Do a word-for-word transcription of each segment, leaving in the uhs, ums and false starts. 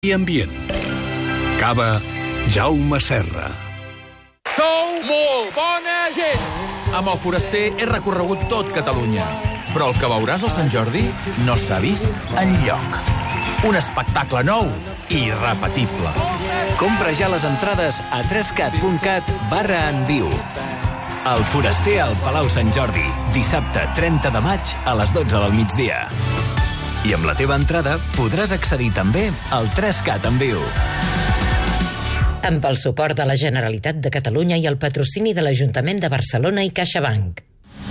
I ambient. Cava Jaume Serra. Sou molt bona gent! Amb el Foraster he recorregut tot Catalunya, però el que veuràs al Sant Jordi no s'ha vist enlloc. Un espectacle nou i irrepetible. Compra ja les entrades a trescat punt cat barra en viu. El Foraster al Palau Sant Jordi, dissabte trenta de maig a les dotze del migdia. I amb la teva entrada podràs accedir també al trescat en viu. Amb el suport de la Generalitat de Catalunya i el patrocini de l'Ajuntament de Barcelona i CaixaBank.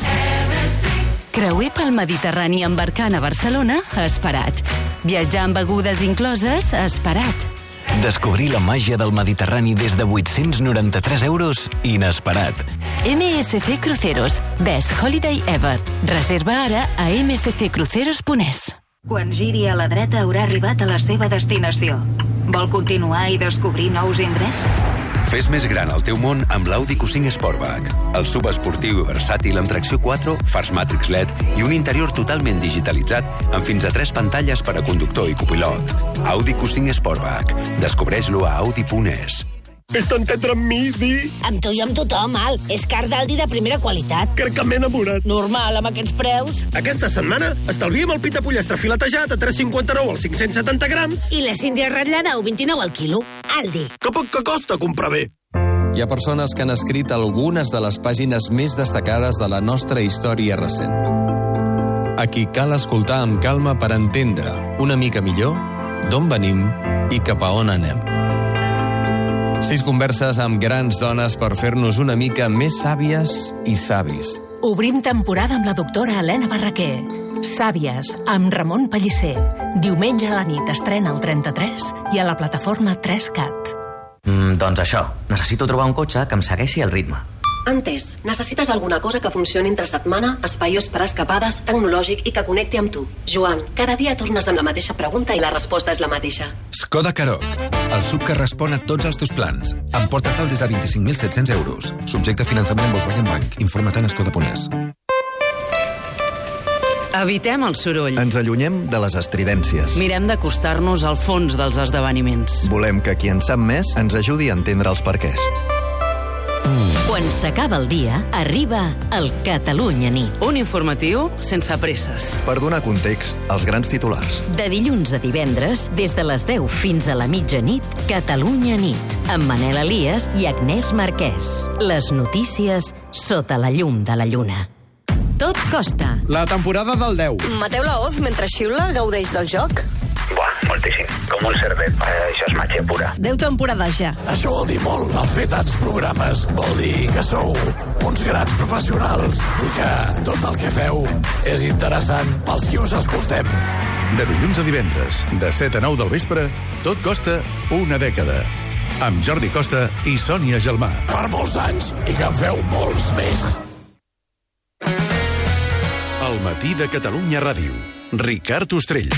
Creuer pel Mediterrani embarcant a Barcelona, esperat. Viatjar amb begudes incloses, esperat. Descobrir la màgia del Mediterrani des de vuit-cents noranta-tres euros, inesperat. M S C Cruceros, Best Holiday Ever. Reserva ara a m s c cruceros punt es. Quan giri a la dreta haurà arribat a la seva destinació. Vol continuar i descobrir nous indrets? Fes més gran el teu món amb l'Audi Q cinc Sportback. El subesportiu i versàtil amb tracció quatre, fars Matrix L E D i un interior totalment digitalitzat amb fins a tres pantalles per a conductor i copilot. Audi Q cinc Sportback. Descobreix-lo a audi punt es. Fes tan tendre amb mi, Di. Amb tu i amb tothom, Al. És car d'Aldi de primera qualitat. Crec que m'he enamorat. Normal, amb aquests preus. Aquesta setmana estalviem el pita pollastre filetejat a tres coma cinquanta-nou als cinc-cents setanta grams. I la síndria ratllada a u coma vint-i-nou al quilo. Aldi. Que poc que costa comprar bé. Hi ha persones que han escrit algunes de les pàgines més destacades de la nostra història recent. A qui cal escoltar amb calma per entendre una mica millor d'on venim i cap a on anem. Sis converses amb grans dones per fer-nos una mica més sàvies i savis. Obrim temporada amb la doctora Helena Barraquer. Sàvies, amb Ramon Pellicer. Diumenge a la nit estrena el trenta-tres i a la plataforma trescat. Mm, doncs això, necessito trobar un cotxe que em segueixi el ritme. Entès. Necessites alguna cosa que funcioni entre setmana, espaiós per escapades, tecnològic i que connecti amb tu. Joan, cada dia tornes amb la mateixa pregunta i la resposta és la mateixa. Skoda Karoq, el sub que respon a tots els teus plans. Emporta-te'l des de vint-i-cinc mil set-cents euros. Subjecte a finançament en Volkswagen Bank. Informa't en skoda punt es. Evitem el soroll. Ens allunyem de les estridències. Mirem d'acostar-nos al fons dels esdeveniments. Volem que qui en sap més ens ajudi a entendre els perquès. Quan s'acaba el dia, arriba el Catalunya Nit. Un informatiu sense presses. Per donar context als grans titulars. De dilluns a divendres, des de les deu fins a la mitjanit, Catalunya Nit, amb Manel Elias i Agnès Marquès. Les notícies sota la llum de la lluna. Tot costa. La temporada del deu. Mateu Laoz, mentre xiula, gaudeix del joc? Buah, moltíssim. Com un cervet. Això és màgia pura. Deu temporades ja. Això vol dir molt. El fer tants programes vol dir que sou uns grans professionals i que tot el que feu és interessant pels qui us escoltem. De dilluns a divendres, de set a nou del vespre, tot costa una dècada. Amb Jordi Costa i Sònia Gelmà. Per molts anys i que en feu molts més. El matí de Catalunya Ràdio. Ricard Ostrell.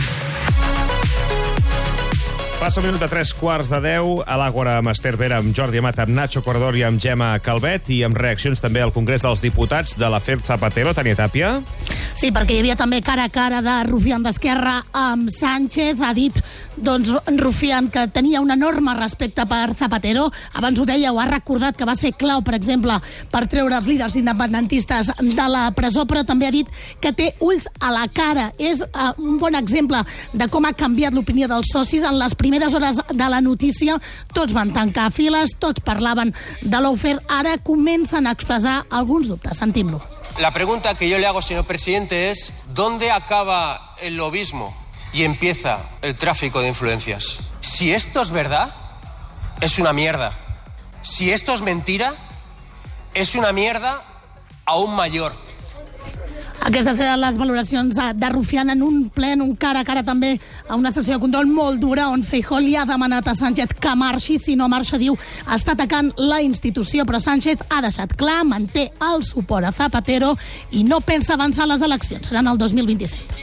Passa un minut de tres quarts de deu a l'Àgora amb Esther Vera, amb Jordi Amat, amb Nacho Corredor i amb Gemma Calvet, i amb reaccions també al Congrés dels Diputats de l'afer Zapatero. Tania Tàpia? Sí, perquè hi havia també cara a cara de Rufián d'Esquerra amb Sánchez. Ha dit, doncs, Rufián que tenia un enorme respecte per Zapatero. Abans ho deia, ho ha recordat, que va ser clau, per exemple, per treure els líders independentistes de la presó, però també ha dit que té ulls a la cara. És uh, un bon exemple de com ha canviat l'opinió dels socis. En les primeres hores de la notícia tots van tancar files, tots parlaven de lawfare. Ara comencen a expressar alguns dubtes. Sentim-lo. La pregunta que yo le hago, señor presidente, es ¿dónde acaba el lobismo y empieza el tráfico de influencias? Si esto es verdad, es una mierda. Si esto es mentira, es una mierda aún mayor. Aquestes eren les valoracions de Rufián en un ple, en un cara a cara també, a una sessió de control molt dura, on Feijóo li ha demanat a Sánchez que marxi. Si no marxa, diu, està atacant la institució, però Sánchez ha deixat clar, manté el suport a Zapatero i no pensa avançar les eleccions. Seran el dos mil vint-i-set.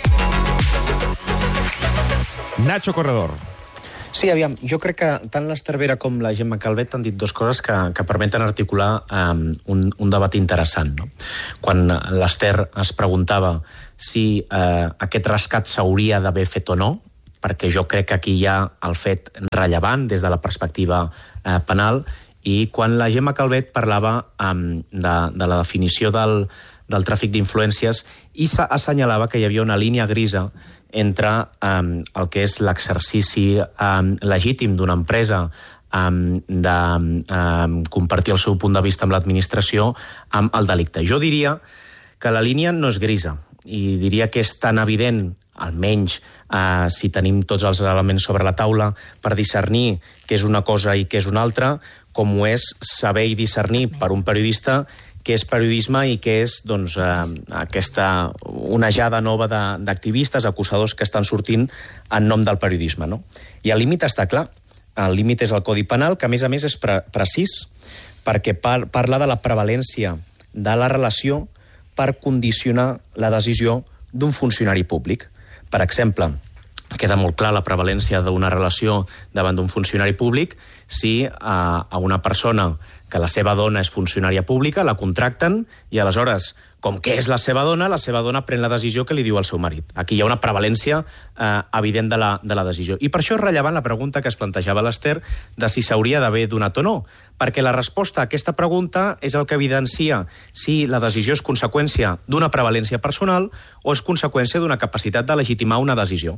Nacho Corredor. Sí, aviam, jo crec que tant l'Esther Vera com la Gemma Calvet han dit dues coses que, que permeten articular um, un, un debat interessant. No? Quan l'Esther es preguntava si uh, aquest rescat s'hauria d'haver fet o no, perquè jo crec que aquí hi ha el fet rellevant des de la perspectiva eh, penal, i quan la Gemma Calvet parlava um, de, de la definició del, del tràfic d'influències i assenyalava que hi havia una línia grisa entre um, el que és l'exercici um, legítim d'una empresa um, de um, compartir el seu punt de vista amb l'administració amb el delicte. Jo diria que la línia no és grisa, i diria que és tan evident, almenys eh, si tenim tots els elements sobre la taula, per discernir què és una cosa i què és una altra, com ho és saber i discernir per un periodista què és periodisme i què és doncs, eh, aquesta onejada nova d'activistes, acusadors que estan sortint en nom del periodisme. No? I el límit està clar. El límit és el Codi Penal, que a més a més és pre precís, perquè par parla de la prevalència de la relació per condicionar la decisió d'un funcionari públic. Per exemple, queda molt clar la prevalència d'una relació davant d'un funcionari públic si a, a una persona que la seva dona és funcionària pública la contracten i aleshores, com que és la seva dona, la seva dona pren la decisió que li diu al seu marit. Aquí hi ha una prevalència eh, evident de la, de la decisió. I per això és rellevant la pregunta que es plantejava l'Ester de si s'hauria d'haver donat o no, perquè la resposta a aquesta pregunta és el que evidencia si la decisió és conseqüència d'una prevalència personal o és conseqüència d'una capacitat de legitimar una decisió.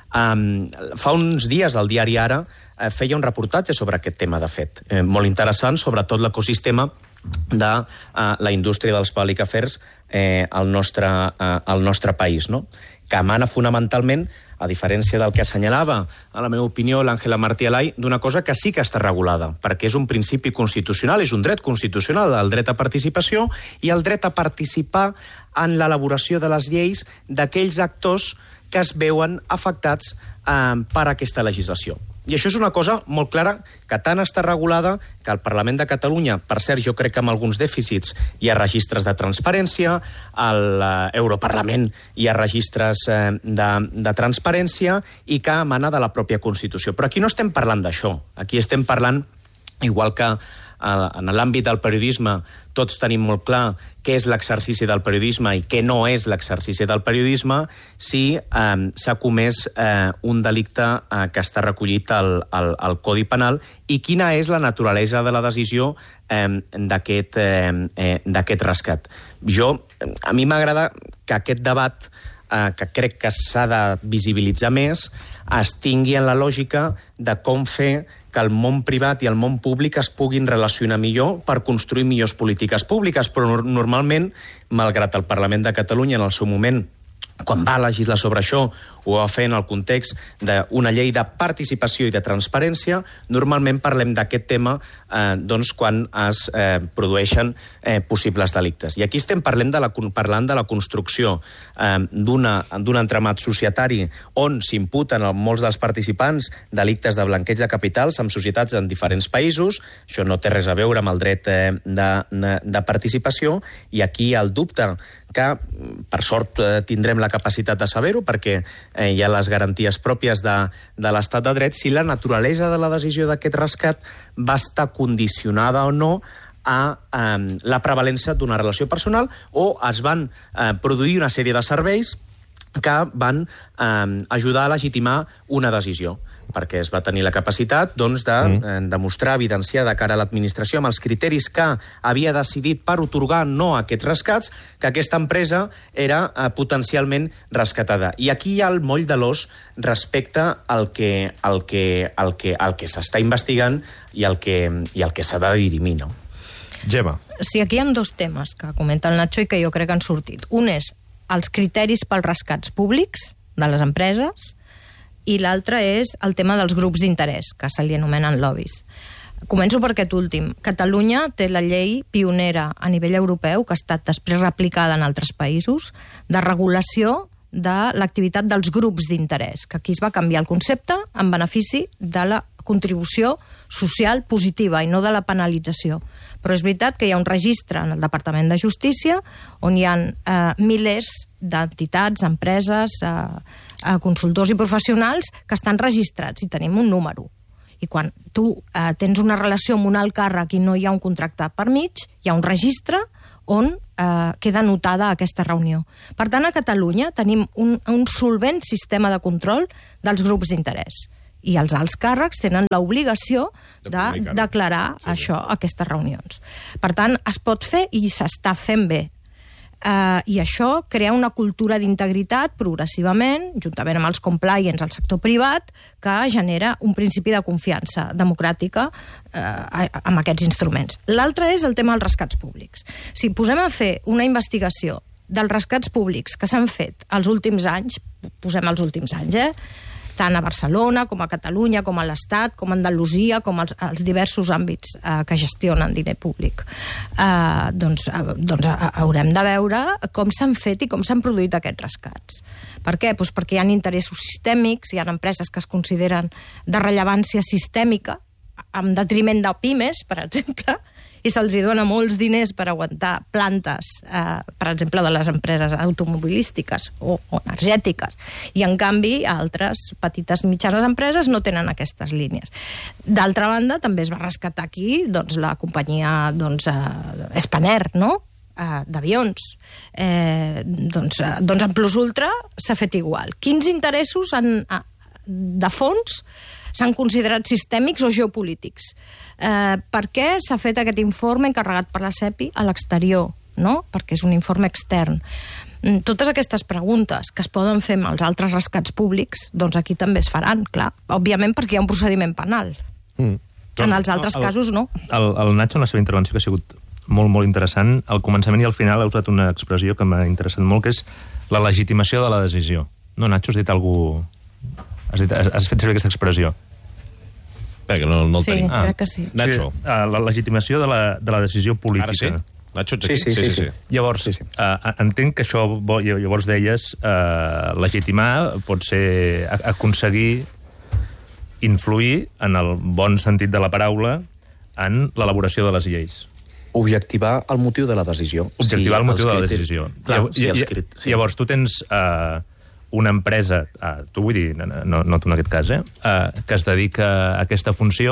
Um, fa uns dies el diari Ara eh, feia un reportatge sobre aquest tema, de fet, eh, molt interessant, sobretot l'ecosistema de uh, la indústria dels public affairs eh, al, nostre, uh, al nostre país, no? Que emana fonamentalment, a diferència del que assenyalava, a la meva opinió, l'Àngela Martí Alay, d'una cosa que sí que està regulada, perquè és un principi constitucional, és un dret constitucional, el dret a participació i el dret a participar en l'elaboració de les lleis d'aquells actors que es veuen afectats eh, per aquesta legislació. I això és una cosa molt clara, que tant està regulada que el Parlament de Catalunya, per cert, jo crec que amb alguns dèficits hi ha registres de transparència, a l'Europarlament hi ha registres eh, de, de transparència i que emana de la pròpia Constitució. Però aquí no estem parlant d'això. Aquí estem parlant, igual que en l'àmbit del periodisme tots tenim molt clar què és l'exercici del periodisme i què no és l'exercici del periodisme, si eh, s'ha comès eh, un delicte eh, que està recollit al, al, al Codi Penal i quina és la naturalesa de la decisió eh, d'aquest eh, eh, d'aquest rescat. Jo, a mi m'agrada que aquest debat, eh, que crec que s'ha de visibilitzar més, es tingui en la lògica de com fer que el món privat i el món públic es puguin relacionar millor per construir millors polítiques públiques, però normalment, malgrat el Parlament de Catalunya en el seu moment, quan va legislar sobre això, ho va fer en el context d'una llei de participació i de transparència, normalment parlem d'aquest tema eh, doncs, quan es eh, produeixen eh, possibles delictes. I aquí estem parlant de la, parlant de la construcció eh, d'un entramat societari on s'imputen a molts dels participants delictes de blanqueig de capitals en societats en diferents països. Això no té res a veure amb el dret eh, de, de, de participació, i aquí el dubte que, per sort, eh, tindrem la capacitat de saber-ho, perquè eh, hi ha les garanties pròpies de, de l'estat de dret, si la naturalesa de la decisió d'aquest rescat va estar condicionada o no a eh, la prevalència d'una relació personal, o es van eh, produir una sèrie de serveis que van eh, ajudar a legitimar una decisió, perquè es va tenir la capacitat doncs, de mm. eh, demostrar, evidenciar de cara a l'administració amb els criteris que havia decidit per otorgar no a aquests rescats, que aquesta empresa era eh, potencialment rescatada. I aquí hi ha el moll de l'os respecte al que, al que, al que, al que s'està investigant i al que, i al que s'ha de dirimir, no? Gemma. Sí, aquí hi ha dos temes que comenta el Nacho i que jo crec que han sortit. Un és els criteris pels rescats públics de les empreses, i l'altre és el tema dels grups d'interès, que se li anomenen lobbies. Començo per aquest últim. Catalunya té la llei pionera a nivell europeu, que ha estat després replicada en altres països, de regulació de l'activitat dels grups d'interès, que aquí es va canviar el concepte en benefici de la contribució social positiva i no de la penalització. Però és veritat que hi ha un registre en el Departament de Justícia on hi ha eh, milers d'entitats, empreses, eh, eh, consultors i professionals que estan registrats i tenim un número. I quan tu eh, tens una relació amb un alt càrrec i no hi ha un contracte per mig, hi ha un registre on eh, queda anotada aquesta reunió. Per tant, a Catalunya tenim un, un solvent sistema de control dels grups d'interès. I els alts càrrecs tenen l'obligació de, de declarar sí, això, sí. aquestes reunions. Per tant, es pot fer i s'està fent bé. Uh, I això crea una cultura d'integritat progressivament, juntament amb els compliance al sector privat, que genera un principi de confiança democràtica uh, amb aquests instruments. L'altre és el tema dels rescats públics. Si posem a fer una investigació dels rescats públics que s'han fet els últims anys, posem els últims anys, eh? tant a Barcelona, com a Catalunya, com a l'Estat, com a Andalusia, com als, als diversos àmbits eh, que gestionen diner públic. Eh, doncs eh, doncs eh, haurem de veure com s'han fet i com s'han produït aquests rescats. Per què? Pues perquè hi ha interessos sistèmics, hi ha empreses que es consideren de rellevància sistèmica, en detriment de pimes, per exemple, i se'ls dona molts diners per aguantar plantes, eh, per exemple, de les empreses automobilístiques o, o energètiques. I, en canvi, altres petites i mitjanes empreses no tenen aquestes línies. D'altra banda, també es va rescatar aquí doncs, la companyia doncs, eh, Spanair, no?, eh, d'avions. Eh, doncs, eh, doncs en Plus Ultra s'ha fet igual. Quins interessos han, de fons s'han considerat sistèmics o geopolítics? Eh, per què s'ha fet aquest informe encarregat per la CEPI a l'exterior, no? Perquè és un informe extern. Totes aquestes preguntes que es poden fer amb els altres rescats públics, doncs aquí també es faran, clar. Òbviament perquè hi ha un procediment penal. Mm. En els altres el, casos, no. El, el Nacho, en la seva intervenció, que ha sigut molt, molt interessant, al començament i al final ha usat una expressió que m'ha interessat molt, que és la legitimació de la decisió. No, Nacho, has dit alguna cosa... Has, dit, has, has fet servir aquesta expressió. Perquè no, no el sí, tenim. Ah, crec que sí. Nacho. Sí, la legitimació de la, de la decisió política. Ara sí? Nacho, sí, sí, sí, sí, sí. Llavors, sí, sí. Uh, entenc que això, llavors deies, uh, legitimar pot ser aconseguir influir, en el bon sentit de la paraula, en l'elaboració de les lleis. Objectivar el motiu de la decisió. Objectivar sí, el motiu de la decisió. Clar, Llavors, sí, els crit... sí. llavors tu tens... Uh, una empresa, eh, tu vull dir, no, no tu en aquest cas, eh, eh, que es dedica a aquesta funció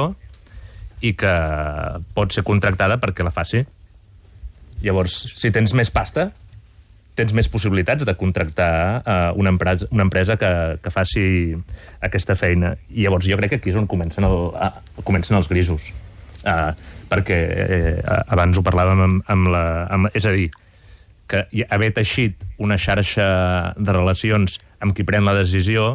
i que pot ser contractada perquè la faci. Llavors, si tens més pasta, tens més possibilitats de contractar eh, una empresa, una empresa que, que faci aquesta feina. I llavors jo crec que aquí és on comencen, el, eh, comencen els grisos. Eh, perquè eh, abans ho parlàvem amb, amb la... Amb, és a dir, que haver teixit una xarxa de relacions amb qui pren la decisió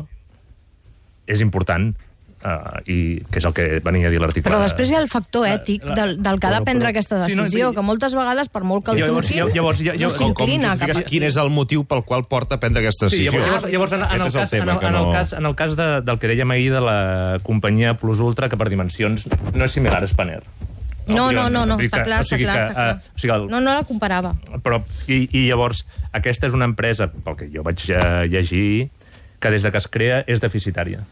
és important, uh, i que és el que venia a dir l'article. Però després hi ha el factor ètic la, la, del, del que ha de prendre però, aquesta decisió, sí, no, que moltes vegades, per molt que el truquin, no s'inclina. Quin és el motiu pel qual porta a prendre aquesta decisió? Sí, llavors, llavors en, en, el cas, en, el, en, el cas, en el cas de, del que dèiem ahir de la companyia Plus Ultra, que per dimensions no és similar a Spanair. No, no, no, no, està clar, està clar. Està clar. Uh, o sigui, el, no, no la comparava. Però, i, I llavors, aquesta és una empresa, pel que jo vaig uh, llegir, que des de que es crea és deficitària.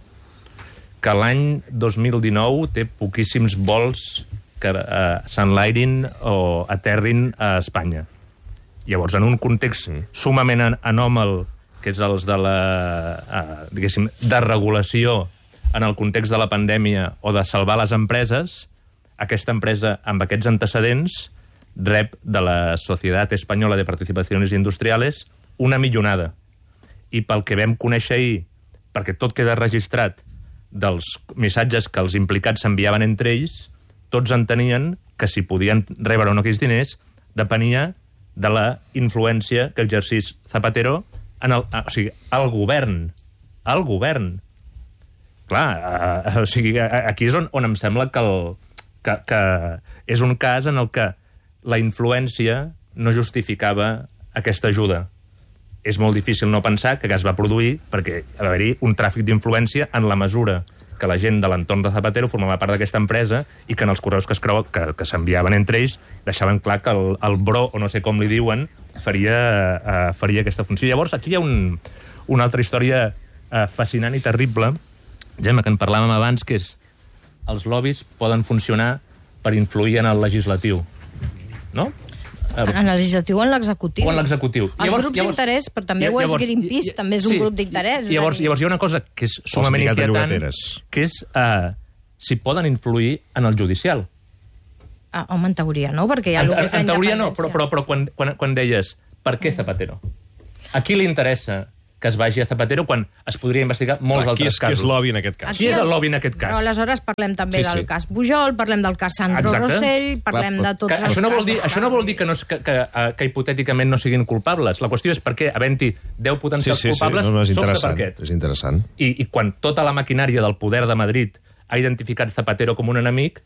Que l'any dos mil dinou té poquíssims vols que uh, s'enlairin o aterrin a Espanya. Llavors, en un context sumament anòmal, que és els de la, uh, diguéssim, desregulació en el context de la pandèmia o de salvar les empreses, aquesta empresa, amb aquests antecedents, rep de la Societat Espanyola de Participaciones Industriales una millonada. I pel que vam conèixer ahir, perquè tot queda registrat dels missatges que els implicats s'enviaven entre ells, tots entenien que si podien rebre o no aquells diners depenia de la influència que exercís Zapatero en el, o sigui, el govern. El govern. Clar, uh, o sigui, aquí és on, on em sembla que el Que, que és un cas en el que la influència no justificava aquesta ajuda. És molt difícil no pensar que es va produir perquè va haver-hi un tràfic d'influència en la mesura que la gent de l'entorn de Zapatero formava part d'aquesta empresa i que en els correus que es creu que, que s'enviaven entre ells deixaven clar que el, el bro, o no sé com li diuen, faria, uh, faria aquesta funció. Llavors, aquí hi ha un, una altra història uh, fascinant i terrible, Gemma, que en parlàvem abans, que és els lobbies poden funcionar per influir en el legislatiu, no? En el legislatiu o en l'executiu. O en l'executiu. Els llavors, grups d'interès, però també llavors, ho és Greenpeace, i, també és un sí, grup d'interès. Llavors, llavors hi ha una cosa que és sumament inquietant, que és uh, si poden influir en el judicial. Ah, home, en teoria no, perquè hi ha En, el que és la en teoria no, independència. però, però, però quan, quan, quan deies per què Zapatero? A qui li interessa que es vagi a Zapatero quan es podria investigar molts Clar, altres qui és, casos? Qui és lobby en aquest cas? Qui és el lobby en aquest cas? Però aleshores parlem també Sí, sí, sí. del cas Pujol, parlem del cas Sandro Exacte. Rossell, parlem Clar, de tots Que, els això, no vol casos. dir, això no vol dir que, no, que, que, eh, que hipotèticament no siguin culpables. La qüestió és per què, havent-hi deu Sí, potencials sí, sí, culpables, no, no, és sobta interessant. per què? És interessant. I, I quan tota la maquinària del poder de Madrid ha identificat Zapatero com un enemic,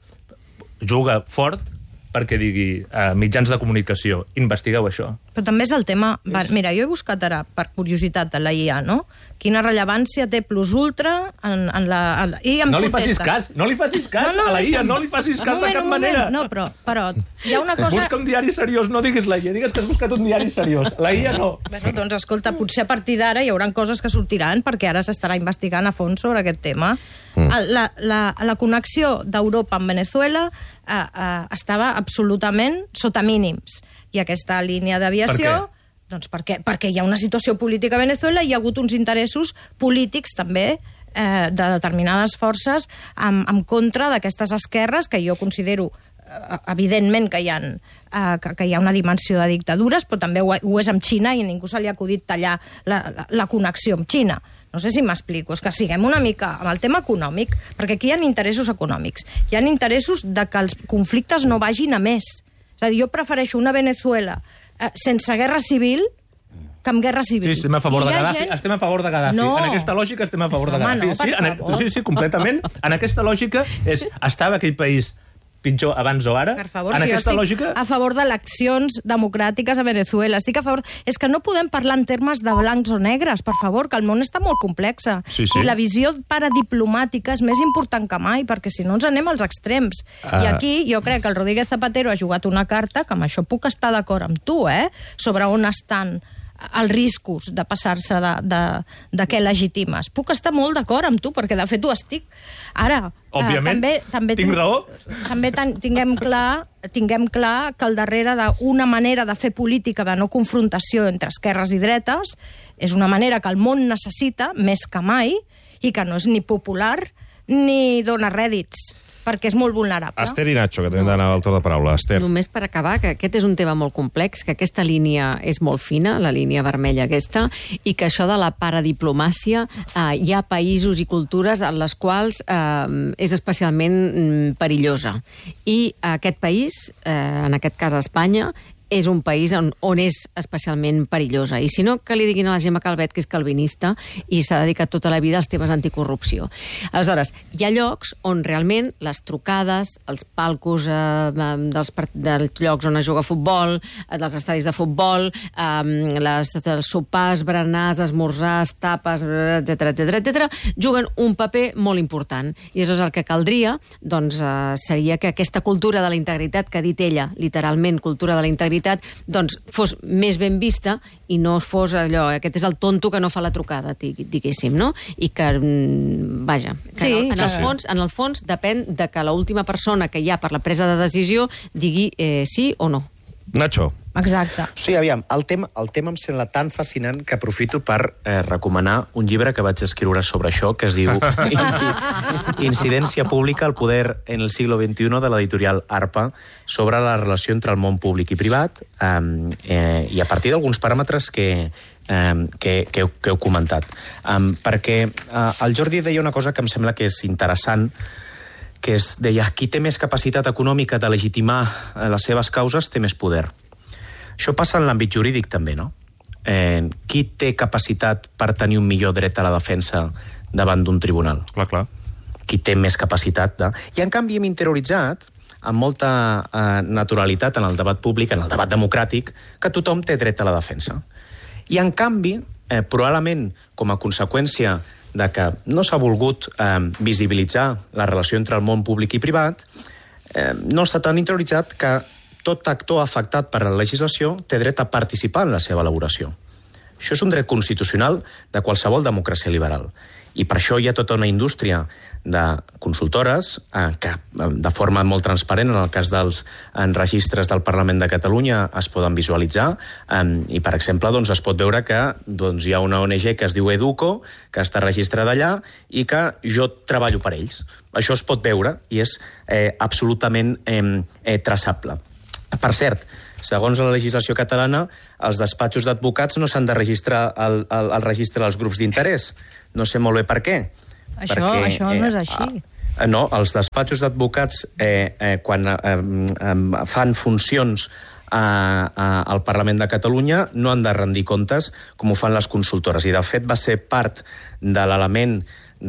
juga fort perquè digui eh, mitjans de comunicació, investigueu això. Però també és el tema... Va, mira, jo he buscat ara, per curiositat, a la I A, no? Quina rellevància té plus ultra en, en la... En, i em No li contesta. facis cas, no li facis cas No, no, a la I A, deixa'm. no li facis Un cas moment, de cap un moment. manera. No, però, però hi ha una cosa... Busca un diari seriós, no diguis la I A, digues que has buscat un diari seriós. La I A no. Bueno, doncs, escolta, potser a partir d'ara hi haurà coses que sortiran, perquè ara s'estarà investigant a fons sobre aquest tema. Mm. La, la, la connexió d'Europa amb Venezuela eh, eh, estava absolutament sota mínims. I aquesta línia d'aviació... Per què? Doncs perquè, perquè hi ha una situació política a Venezuela i hi ha hagut uns interessos polítics també eh, de determinades forces en, en contra d'aquestes esquerres que jo considero eh, evidentment que hi, ha, eh, que, que hi ha una dimensió de dictadures, però també ho, ho és amb Xina i a ningú se li ha acudit tallar la, la, la connexió amb Xina. No sé si m'explico, és que siguem una mica amb el tema econòmic, perquè aquí hi ha interessos econòmics, hi ha interessos de que els conflictes no vagin a més. És a dir, jo prefereixo una Venezuela eh, sense guerra civil que amb guerra civil. Sí, estem a favor I de hi ha Gaddafi. gent- Estem a favor de Gaddafi. No. En aquesta lògica estem a favor de Home, Gaddafi. no, per sí, en, favor. sí, sí, completament. En aquesta lògica és, estava aquell país pitjor abans o ara? Per favor, en si jo aquesta estic lògica... a favor d'eleccions democràtiques a Venezuela, estic a favor... És que no podem parlar en termes de blancs o negres, per favor, que el món està molt complex. Sí, sí. I la visió paradiplomàtica és més important que mai, perquè si no ens anem als extrems. Ah. I aquí jo crec que el Rodríguez Zapatero ha jugat una carta, que amb això puc estar d'acord amb tu, eh? Sobre on estan els riscos de passar-se de, de, de què legitimes. Puc estar molt d'acord amb tu, perquè de fet ho estic. Ara, Òbviament, eh, també, també tinc raó. També ten, tinguem, clar, tinguem clar que al darrere d'una manera de fer política de no confrontació entre esquerres i dretes és una manera que el món necessita més que mai i que no és ni popular ni dona rèdits, perquè és molt vulnerable. Esther i Nacho, que tenen d'anar al torn de paraula. Esther. Només per acabar, que aquest és un tema molt complex, que aquesta línia és molt fina, la línia vermella aquesta, i que això de la paradiplomàcia, eh, hi ha països i cultures en les quals eh, és especialment mm, perillosa. I aquest país, eh, en aquest cas Espanya, és un país on, on és especialment perillosa. I si no, que li diguin a la Gemma Calvet que és calvinista i s'ha dedicat tota la vida als temes anticorrupció. Aleshores, hi ha llocs on realment les trucades, els palcos eh, dels, dels llocs on es juga a futbol, eh, dels estadis de futbol, eh, les, els sopars, berenars, esmorzars, tapes, etcètera, etcètera, etcètera, juguen un paper molt important. I això és el que caldria, doncs, eh, seria que aquesta cultura de la integritat que ha dit ella, literalment, cultura de la integritat, doncs fos més ben vista i no fos allò, aquest és el tonto que no fa la trucada, diguéssim, no? I que, vaja, que Sí, en, el, en, el sí. fons, en el fons depèn de que l'última persona que hi ha per la presa de decisió digui eh, sí o no. Nacho. Exacte. Sí, aviam, el tema, el tema em sembla tan fascinant que aprofito per eh, recomanar un llibre que vaig escriure sobre això, que es diu Incidència pública, el poder en el siglo veintiuno, de l'editorial ARPA, sobre la relació entre el món públic i privat, eh, eh, i a partir d'alguns paràmetres que, eh, que, que, heu, que heu comentat. Um, perquè eh, el Jordi deia una cosa que em sembla que és interessant, que és, deia, qui té més capacitat econòmica de legitimar les seves causes té més poder. Això passa en l'àmbit jurídic també, no? Eh, qui té capacitat per tenir un millor dret a la defensa davant d'un tribunal? Clar, clar. Qui té més capacitat de... I en canvi hem interioritzat amb molta eh, naturalitat en el debat públic, en el debat democràtic, que tothom té dret a la defensa. I en canvi, eh, probablement com a conseqüència de que no s'ha volgut eh, visibilitzar la relació entre el món públic i privat, eh, no està tan interioritzat que tot actor afectat per la legislació té dret a participar en la seva elaboració. Això és un dret constitucional de qualsevol democràcia liberal. I per això hi ha tota una indústria de consultores, eh, que de forma molt transparent, en el cas dels en registres del Parlament de Catalunya, es poden visualitzar, eh, i, per exemple, doncs, es pot veure que doncs, hi ha una O N G que es diu Educo, que està registrada allà, i que jo treballo per ells. Això es pot veure i és eh, absolutament eh, eh, traçable. Per cert, segons la legislació catalana, els despatxos d'advocats no s'han de registrar al, al, al registre dels grups d'interès. No sé molt bé per què. Això, Perquè, això no és així. Eh, no, els despatxos d'advocats, eh, eh, quan eh, eh, fan funcions a, a, al Parlament de Catalunya, no han de rendir comptes com ho fan les consultores. I, de fet, va ser part de l'element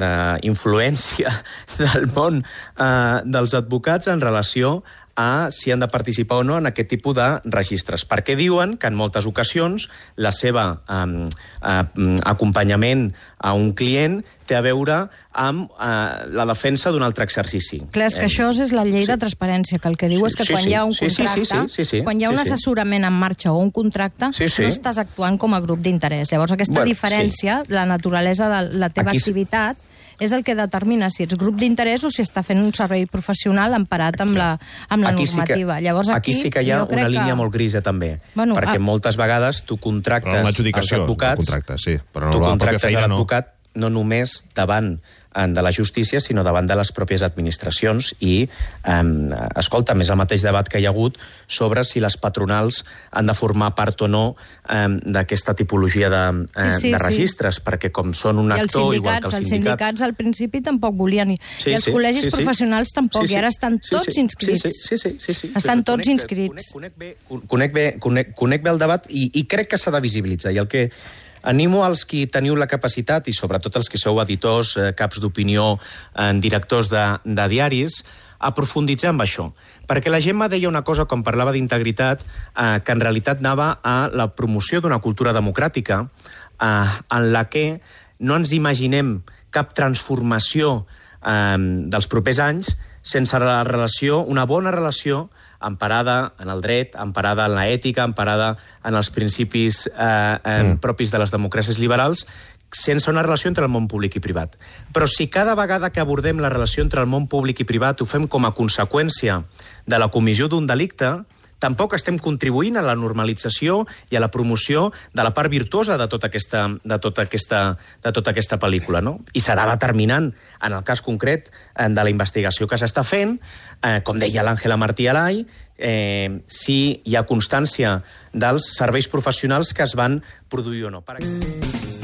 d'influència del món eh, dels advocats en relació a si han de participar o no en aquest tipus de registres. Perquè diuen que en moltes ocasions la seva eh, eh, acompanyament a un client té a veure amb eh, la defensa d'un altre exercici. Clar, és que eh, això és la llei sí. de transparència, que el que diu és que sí, quan sí, hi ha un sí, contracte, sí, sí, sí, sí, quan hi ha un sí, sí. assessorament en marxa o un contracte, sí, sí. no estàs actuant com a grup d'interès. Llavors, aquesta bueno, diferència, sí. la naturalesa de la teva Aquí... activitat, és el que determina si ets grup d'interès o si està fent un servei professional emparat amb la, amb la aquí normativa. Sí que, Llavors, aquí, aquí sí que hi ha una línia que... molt grisa, també. Bueno, perquè a... moltes vegades tu contractes els advocats... Contracte, sí, però no tu la contractes feina, l'advocat no. no només davant de la justícia, sinó davant de les pròpies administracions i, eh, escolta, més el mateix debat que hi ha hagut sobre si les patronals han de formar part o no eh, d'aquesta tipologia de, eh, sí, sí, de registres, sí. perquè com són un actor, igual que els sindicats... Els sindicats al principi tampoc volien, sí, i els sí, col·legis sí, sí. professionals tampoc, sí, sí. i ara estan tots sí, sí. inscrits. Sí, sí, sí, sí, sí. Estan tots conec, inscrits. Conec, conec, bé, conec, bé, conec, conec bé el debat i, i crec que s'ha de visibilitzar, i el que animo als qui teniu la capacitat, i sobretot els que sou editors, eh, caps d'opinió, eh, directors de, de diaris, a profunditzar amb això. Perquè la Gemma deia una cosa, quan parlava d'integritat, eh, que en realitat anava a la promoció d'una cultura democràtica eh, en la que no ens imaginem cap transformació eh, dels propers anys sense la relació, una bona relació emparada en el dret, emparada en l'ètica, emparada en els principis eh, eh, mm. propis de les democràcies liberals, sense una relació entre el món públic i privat. Però si cada vegada que abordem la relació entre el món públic i privat ho fem com a conseqüència de la comissió d'un delicte, tampoc estem contribuint a la normalització i a la promoció de la part virtuosa de tota aquesta, de tota aquesta, de tota aquesta pel·lícula, no? I serà determinant, en el cas concret de la investigació que s'està fent, eh, com deia l'Àngela Martí Alai, eh, si hi ha constància dels serveis professionals que es van produir o no. Per exemple...